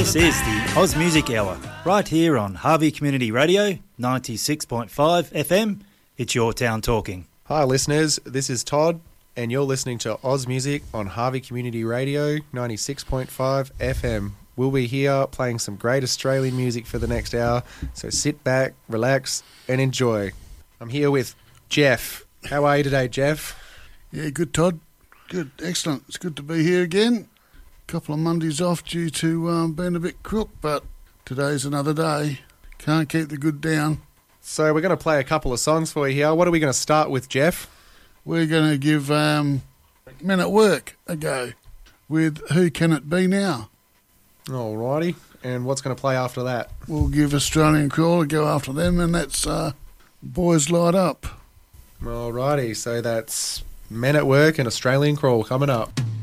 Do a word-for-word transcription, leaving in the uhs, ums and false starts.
This is the Oz Music Hour, right here on Harvey Community Radio, ninety-six point five F M. It's your town talking. Hi listeners, this is Todd, and you're listening to Oz Music on Harvey Community Radio, ninety-six point five F M. We'll be here playing some great Australian music for the next hour, so sit back, relax, and enjoy. I'm here with Jeff. How are you today, Jeff? Yeah, good, Todd. Good, excellent. It's good to be here again. Couple of Mondays off due to um, being a bit crook, but today's another day. Can't keep the good down. So we're going to play a couple of songs for you here. What are we going to start with, Jeff? We're going to give um, Men at Work a go with Who Can It Be Now? Alrighty. And what's going to play after that? We'll give Australian Crawl a go after them, and that's uh, Boys Light Up. Alrighty. So that's Men at Work and Australian Crawl coming up.